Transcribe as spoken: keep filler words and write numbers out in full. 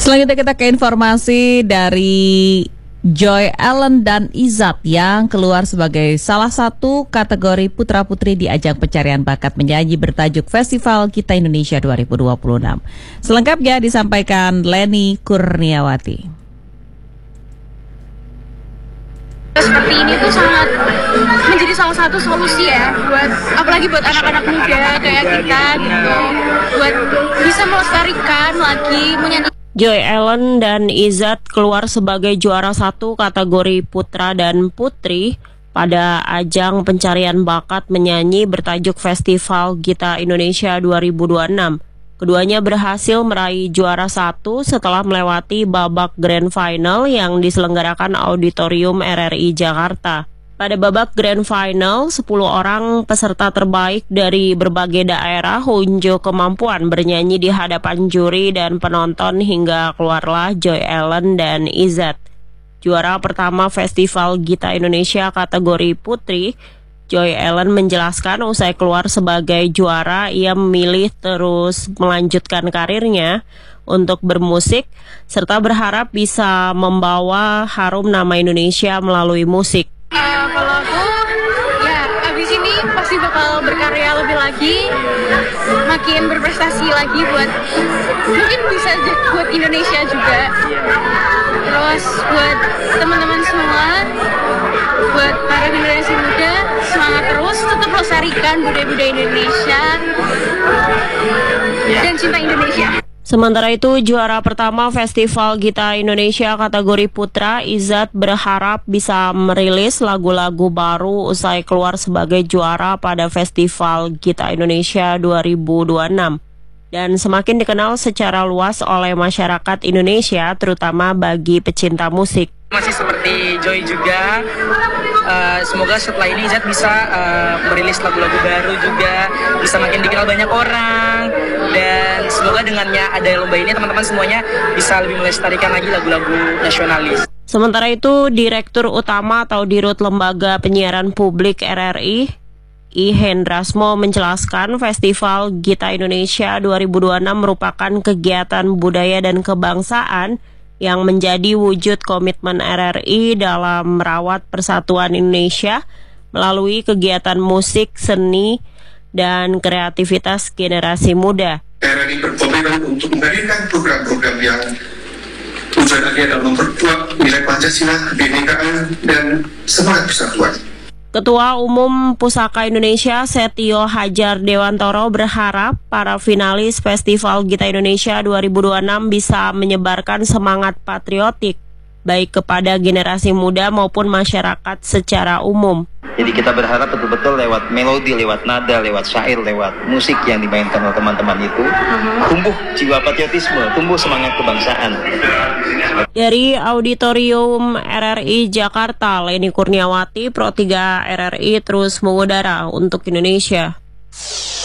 Selanjutnya kita ke informasi dari Joy Allen dan Izat yang keluar sebagai salah satu kategori putra-putri di ajang pencarian bakat menyanyi bertajuk Festival Gita Indonesia dua ribu dua puluh enam. Selengkapnya disampaikan Leni Kurniawati. Seperti ini tuh sangat menjadi salah satu solusi ya buat apalagi buat anak-anak muda kayak kita gitu, buat bisa melestarikan lagi menyanyi. Joy Allen dan Izat keluar sebagai juara satu kategori putra dan putri pada ajang pencarian bakat menyanyi bertajuk Festival Gita Indonesia dua ribu dua puluh enam. Keduanya berhasil meraih juara satu setelah melewati babak grand final yang diselenggarakan Auditorium R R I Jakarta. Pada babak grand final, sepuluh orang peserta terbaik dari berbagai daerah unjuk kemampuan bernyanyi di hadapan juri dan penonton hingga keluarlah Joy Allen dan Izat. Juara pertama Festival Gita Indonesia kategori putri, Joy Allen menjelaskan usai keluar sebagai juara, ia memilih terus melanjutkan karirnya untuk bermusik, serta berharap bisa membawa harum nama Indonesia melalui musik. Uh, kalau aku, ya abis ini pasti bakal berkarya lebih lagi, makin berprestasi lagi buat, mungkin bisa buat Indonesia juga. Terus buat teman-teman semua, buat para generasi muda, semangat terus, tetap melestarikan budaya-budaya Indonesia dan cinta Indonesia. Sementara itu, juara pertama Festival Gita Indonesia kategori putra, Izat berharap bisa merilis lagu-lagu baru usai keluar sebagai juara pada Festival Gita Indonesia dua ribu dua puluh enam. Dan semakin dikenal secara luas oleh masyarakat Indonesia, terutama bagi pecinta musik. Masih seperti Joy juga, uh, semoga setelah ini Izat bisa uh, merilis lagu-lagu baru juga, bisa makin dikenal banyak orang, dan semoga dengannya ada lomba ini teman-teman semuanya bisa lebih melestarikan lagi lagu-lagu nasionalis. Sementara itu, Direktur Utama atau Dirut Lembaga Penyiaran Publik R R I, I Hendrasmo menjelaskan Festival Gita Indonesia dua ribu dua puluh enam merupakan kegiatan budaya dan kebangsaan yang menjadi wujud komitmen R R I dalam merawat persatuan Indonesia melalui kegiatan musik, seni, dan kreativitas generasi muda. R R I berkomitmen untuk menghadirkan program-program yang tujuannya adalah memperkuat nilai Pancasila, kebinekaan, dan semangat persatuan. Ketua Umum Pusaka Indonesia Setio Hajar Dewantoro berharap para finalis Festival Gita Indonesia dua ribu dua puluh enam bisa menyebarkan semangat patriotik baik kepada generasi muda maupun masyarakat secara umum. Jadi kita berharap betul-betul lewat melodi, lewat nada, lewat syair, lewat musik yang dimainkan oleh teman-teman itu tumbuh jiwa patriotisme, tumbuh semangat kebangsaan. Dari Auditorium R R I Jakarta, Leni Kurniawati, Pro tiga R R I terus mengudara untuk Indonesia.